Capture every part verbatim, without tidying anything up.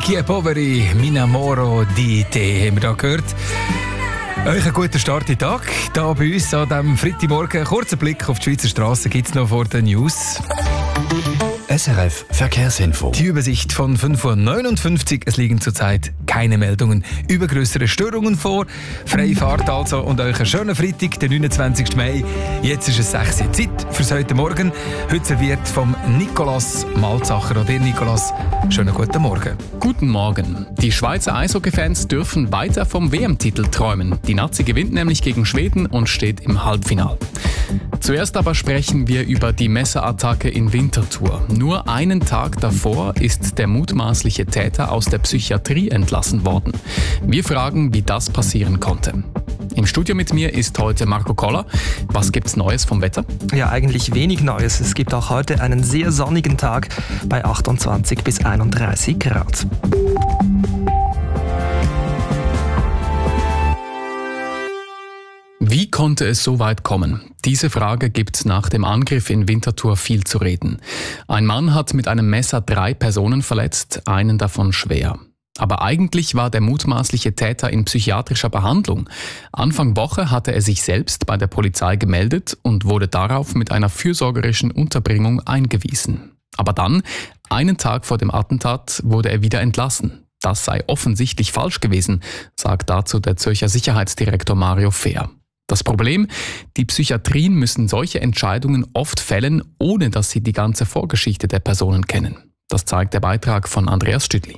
Chi è poveri, Minamoro di te, haben wir da gehört. Euch einen guten Start in den Tag. Hier bei uns an diesem Freitagmorgen. Kurzer Blick auf die Schweizer Straßen gibt es noch vor den News. S R F Verkehrsinfo. Die Übersicht von fünf Uhr neunundfünfzig. Es liegen zurzeit keine Meldungen über größere Störungen vor. Freie Fahrt also und euch einen schönen Freitag, den neunundzwanzigsten Mai. Jetzt ist es sechs Uhr Zeit fürs heute Morgen. Heute serviert vom Nikolaus Malzacher. Oder Nikolaus, schönen guten Morgen. Guten Morgen. Die Schweizer Eishockey-Fans dürfen weiter vom W M-Titel träumen. Die Nazi gewinnt nämlich gegen Schweden und steht im Halbfinale. Zuerst aber sprechen wir über die Messerattacke in Winterthur. Nur einen Tag davor ist der mutmaßliche Täter aus der Psychiatrie entlassen worden. Wir fragen, wie das passieren konnte. Im Studio mit mir ist heute Marco Koller. Was gibt's Neues vom Wetter? Ja, eigentlich wenig Neues. Es gibt auch heute einen sehr sonnigen Tag bei achtundzwanzig bis einunddreißig Grad. Wie konnte es so weit kommen? Diese Frage gibt nach dem Angriff in Winterthur viel zu reden. Ein Mann hat mit einem Messer drei Personen verletzt, einen davon schwer. Aber eigentlich war der mutmaßliche Täter in psychiatrischer Behandlung. Anfang Woche hatte er sich selbst bei der Polizei gemeldet und wurde darauf mit einer fürsorgerischen Unterbringung eingewiesen. Aber dann, einen Tag vor dem Attentat, wurde er wieder entlassen. Das sei offensichtlich falsch gewesen, sagt dazu der Zürcher Sicherheitsdirektor Mario Fehr. Das Problem? Die Psychiatrien müssen solche Entscheidungen oft fällen, ohne dass sie die ganze Vorgeschichte der Personen kennen. Das zeigt der Beitrag von Andreas Stüdli.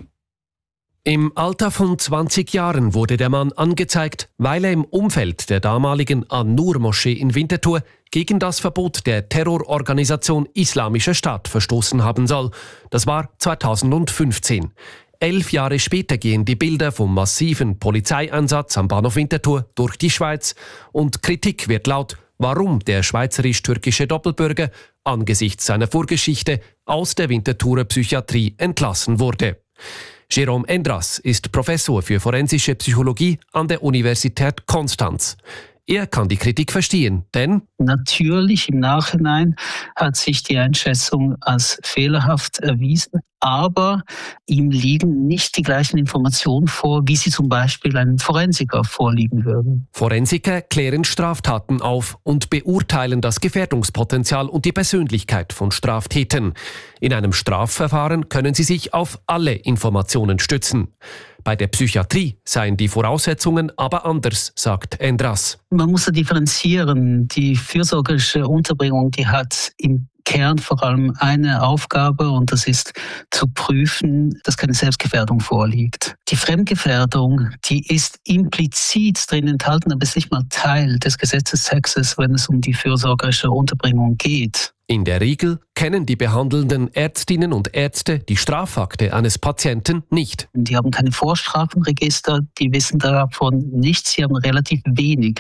Im Alter von zwanzig Jahren wurde der Mann angezeigt, weil er im Umfeld der damaligen An-Nur-Moschee in Winterthur gegen das Verbot der Terrororganisation Islamischer Staat verstoßen haben soll. Das war zweitausendfünfzehn. Elf Jahre später gehen die Bilder vom massiven Polizeieinsatz am Bahnhof Winterthur durch die Schweiz und Kritik wird laut, warum der schweizerisch-türkische Doppelbürger angesichts seiner Vorgeschichte aus der Winterthurer Psychiatrie entlassen wurde. Jérôme Endras ist Professor für forensische Psychologie an der Universität Konstanz. Er kann die Kritik verstehen, denn natürlich im Nachhinein hat sich die Einschätzung als fehlerhaft erwiesen, aber ihm liegen nicht die gleichen Informationen vor, wie sie zum Beispiel einem Forensiker vorliegen würden. Forensiker klären Straftaten auf und beurteilen das Gefährdungspotenzial und die Persönlichkeit von Straftätern. In einem Strafverfahren können sie sich auf alle Informationen stützen. Bei der Psychiatrie seien die Voraussetzungen aber anders, sagt Endras. Man muss da differenzieren. Die fürsorgerische Unterbringung, die hat im Kern vor allem eine Aufgabe und das ist zu prüfen, dass keine Selbstgefährdung vorliegt. Die Fremdgefährdung, die ist implizit drin enthalten, aber ist nicht mal Teil des Gesetzestextes, wenn es um die fürsorgerische Unterbringung geht. In der Regel kennen die behandelnden Ärztinnen und Ärzte die Strafakte eines Patienten nicht. Die haben keine Vorstrafenregister, die wissen davon nichts, sie haben relativ wenig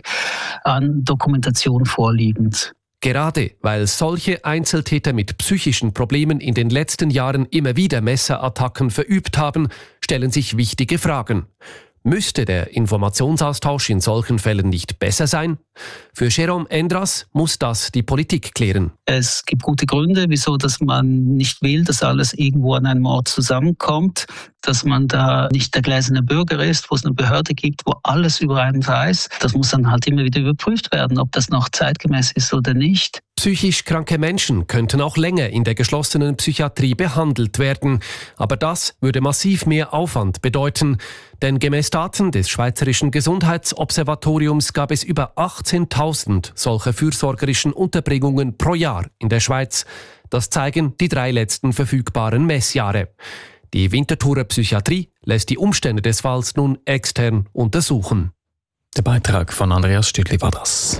an Dokumentation vorliegend. Gerade weil solche Einzeltäter mit psychischen Problemen in den letzten Jahren immer wieder Messerattacken verübt haben, stellen sich wichtige Fragen. Müsste der Informationsaustausch in solchen Fällen nicht besser sein? Für Jérôme Endras muss das die Politik klären. Es gibt gute Gründe, wieso dass man nicht will, dass alles irgendwo an einem Ort zusammenkommt, dass man da nicht der gläserne Bürger ist, wo es eine Behörde gibt, wo alles über einen weiß. Das muss dann halt immer wieder überprüft werden, ob das noch zeitgemäß ist oder nicht. Psychisch kranke Menschen könnten auch länger in der geschlossenen Psychiatrie behandelt werden. Aber das würde massiv mehr Aufwand bedeuten. Denn gemäß Daten des Schweizerischen Gesundheitsobservatoriums gab es über achtzehntausend solcher fürsorgerischen Unterbringungen pro Jahr in der Schweiz. Das zeigen die drei letzten verfügbaren Messjahre. Die Winterthurer Psychiatrie lässt die Umstände des Falls nun extern untersuchen. Der Beitrag von Andreas Stüdli war das.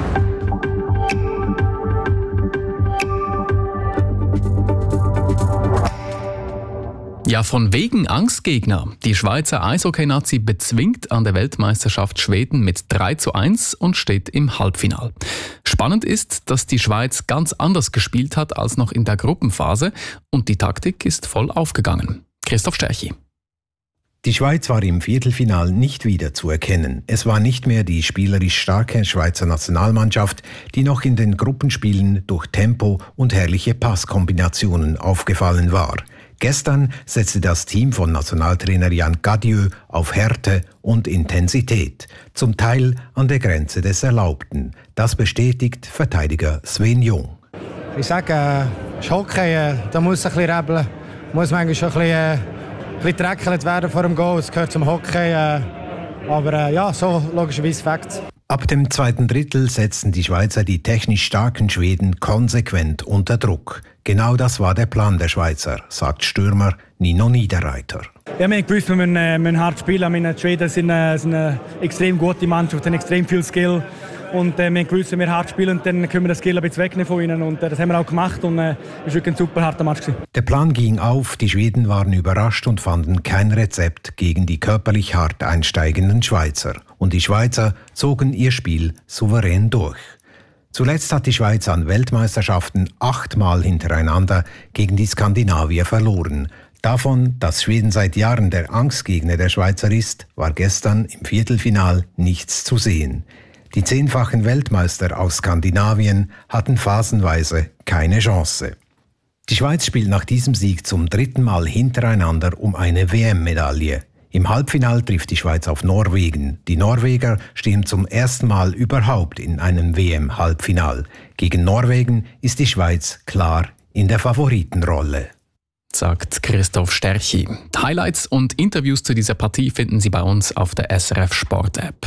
Ja, von wegen Angstgegner. Die Schweizer Eishockey-Nazi bezwingt an der Weltmeisterschaft Schweden mit drei zu eins und steht im Halbfinale. Spannend ist, dass die Schweiz ganz anders gespielt hat als noch in der Gruppenphase und die Taktik ist voll aufgegangen. Christoph Sterchi. Die Schweiz war im Viertelfinal nicht wieder zu erkennen. Es war nicht mehr die spielerisch starke Schweizer Nationalmannschaft, die noch in den Gruppenspielen durch Tempo und herrliche Passkombinationen aufgefallen war. Gestern setzte das Team von Nationaltrainer Jan Gadieu auf Härte und Intensität, zum Teil an der Grenze des Erlaubten. Das bestätigt Verteidiger Sven Jung. Ich sage, äh, das Hockey, äh, da muss ein bisschen rebeln, muss manchmal schon ein bisschen, äh, ein bisschen dreckelt werden vor dem Goal. Es gehört zum Hockey, äh, aber äh, ja, so logischerweise Facts. Ab dem zweiten Drittel setzten die Schweizer die technisch starken Schweden konsequent unter Druck. Genau das war der Plan der Schweizer, sagt Stürmer Nino Niederreiter. Ja, wir haben gewusst, wir müssen, äh, müssen hart spielen. Meine, die Schweden sind, äh, sind eine extrem gute Mannschaft, haben extrem viel Skill. Und äh, wir haben gewusst, wenn wir hart spielen, dann können wir das Skill ein bisschen wegnehmen von ihnen. Und äh, das haben wir auch gemacht und es äh, war wirklich ein super harter Match gewesen. Der Plan ging auf, die Schweden waren überrascht und fanden kein Rezept gegen die körperlich hart einsteigenden Schweizer. Und die Schweizer zogen ihr Spiel souverän durch. Zuletzt hat die Schweiz an Weltmeisterschaften achtmal hintereinander gegen die Skandinavier verloren. Davon, dass Schweden seit Jahren der Angstgegner der Schweizer ist, war gestern im Viertelfinal nichts zu sehen. Die zehnfachen Weltmeister aus Skandinavien hatten phasenweise keine Chance. Die Schweiz spielt nach diesem Sieg zum dritten Mal hintereinander um eine W M-Medaille. Im Halbfinale trifft die Schweiz auf Norwegen. Die Norweger stehen zum ersten Mal überhaupt in einem W M-Halbfinal. Gegen Norwegen ist die Schweiz klar in der Favoritenrolle, sagt Christoph Sterchi. Highlights und Interviews zu dieser Partie finden Sie bei uns auf der S R F Sport App.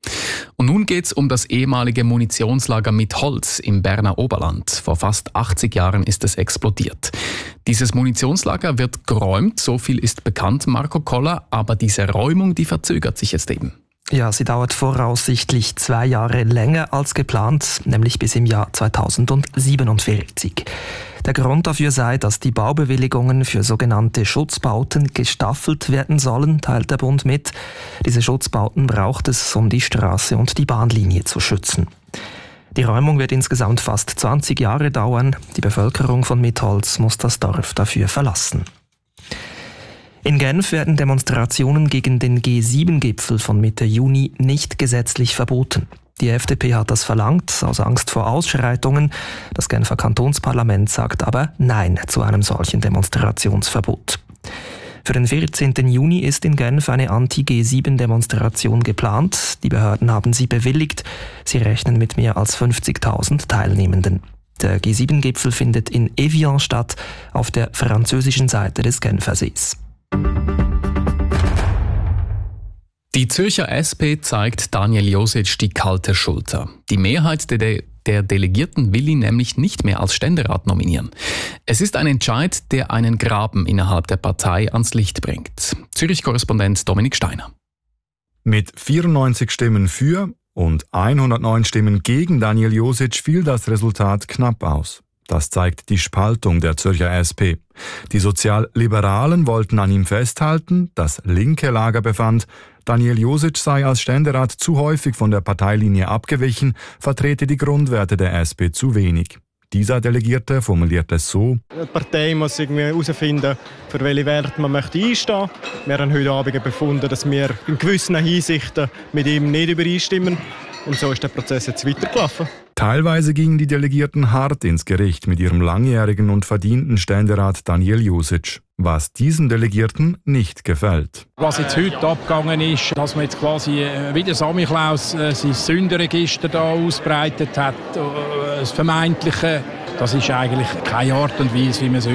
Und nun geht's um das ehemalige Munitionslager mit Holz im Berner Oberland. Vor fast achtzig Jahren ist es explodiert. Dieses Munitionslager wird geräumt, so viel ist bekannt, Marco Koller, aber diese Räumung, die verzögert sich jetzt eben. Ja, sie dauert voraussichtlich zwei Jahre länger als geplant, nämlich bis im Jahr zweitausendsiebenundvierzig. Der Grund dafür sei, dass die Baubewilligungen für sogenannte Schutzbauten gestaffelt werden sollen, teilt der Bund mit. Diese Schutzbauten braucht es, um die Straße und die Bahnlinie zu schützen. Die Räumung wird insgesamt fast zwanzig Jahre dauern. Die Bevölkerung von Mitholz muss das Dorf dafür verlassen. In Genf werden Demonstrationen gegen den G sieben Gipfel von Mitte Juni nicht gesetzlich verboten. Die F D P hat das verlangt, aus Angst vor Ausschreitungen. Das Genfer Kantonsparlament sagt aber Nein zu einem solchen Demonstrationsverbot. Für den vierzehnten Juni ist in Genf eine Anti-G sieben Demonstration geplant. Die Behörden haben sie bewilligt. Sie rechnen mit mehr als fünfzigtausend Teilnehmenden. Der G sieben Gipfel findet in Evian statt, auf der französischen Seite des Genfersees. Die Zürcher S P zeigt Daniel Josic die kalte Schulter. Die Mehrheit der, De- der Delegierten will ihn nämlich nicht mehr als Ständerat nominieren. Es ist ein Entscheid, der einen Graben innerhalb der Partei ans Licht bringt. Zürich-Korrespondent Dominik Steiner. Mit vierundneunzig Stimmen für und hundertneun Stimmen gegen Daniel Josic fiel das Resultat knapp aus. Das zeigt die Spaltung der Zürcher S P. Die Sozialliberalen wollten an ihm festhalten, das linke Lager befand, Daniel Josic sei als Ständerat zu häufig von der Parteilinie abgewichen, vertrete die Grundwerte der S P zu wenig. Dieser Delegierte formuliert es so: Die Partei muss irgendwie herausfinden, für welche Werte man möchte einstehen. Wir haben heute Abend befunden, dass wir in gewissen Hinsichten mit ihm nicht übereinstimmen. Und so ist der Prozess jetzt weitergelaufen. Teilweise gingen die Delegierten hart ins Gericht mit ihrem langjährigen und verdienten Ständerat Daniel Josic, was diesen Delegierten nicht gefällt. Was jetzt heute abgegangen ist, dass man jetzt quasi wie der Samichlaus äh, sein Sündenregister da ausbreitet hat, äh, das Vermeintliche, das ist eigentlich keine Art und Weise, wie man es